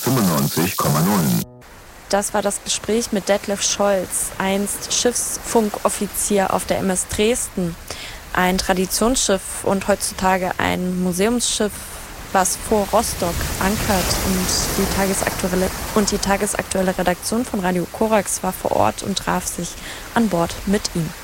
95,0. Das war das Gespräch mit Detlef Scholz, einst Schiffsfunkoffizier auf der MS Dresden. Ein Traditionsschiff und heutzutage ein Museumsschiff, was vor Rostock ankert. Und die tagesaktuelle Redaktion von Radio Korax war vor Ort und traf sich an Bord mit ihm.